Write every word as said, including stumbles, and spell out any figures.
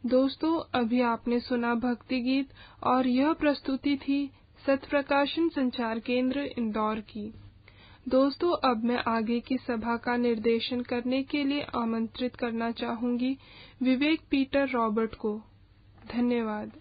दोस्तों, अभी आपने सुना भक्ति गीत और यह प्रस्तुति थी सत्य प्रकाशन संचार केंद्र इंदौर की। दोस्तों, अब मैं आगे की सभा का निर्देशन करने के लिए आमंत्रित करना चाहूंगी विवेक पीटर रॉबर्ट को। धन्यवाद।